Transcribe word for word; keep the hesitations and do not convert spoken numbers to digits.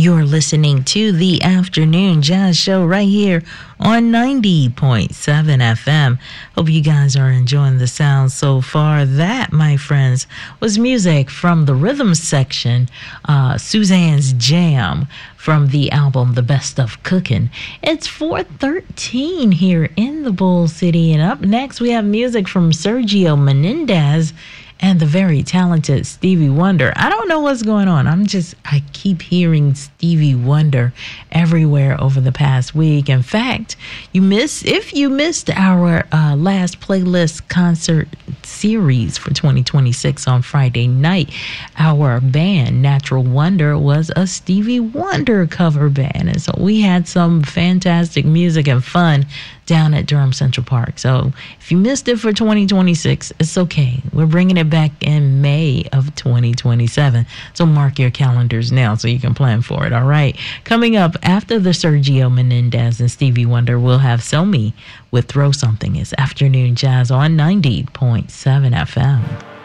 You're listening to the Afternoon Jazz Show right here on ninety point seven F M. Hope you guys are enjoying the sound so far. That, my friends, was music from the rhythm section, uh, Suzanne's Jam, from the album The Best of Cookin'. It's four thirteen here in the Bull City, and up next we have music from Sergio Menendez and the very talented Stevie Wonder. I don't know what's going on. I'm just, I keep hearing Stevie Wonder everywhere over the past week. In fact, you miss, if you missed our uh, last playlist concert series for twenty twenty-six on Friday night, our band, Natural Wonder, was a Stevie Wonder cover band. And so we had some fantastic music and fun down at Durham Central Park. So if you missed it for twenty twenty-six, it's okay. We're bringing it back in May of twenty twenty-seven. So mark your calendars now so you can plan for it, all right? Coming up after the Sergio Menendez and Stevie Wonder, we'll have Somi with Throw Something. It's Afternoon Jazz on ninety point seven F M.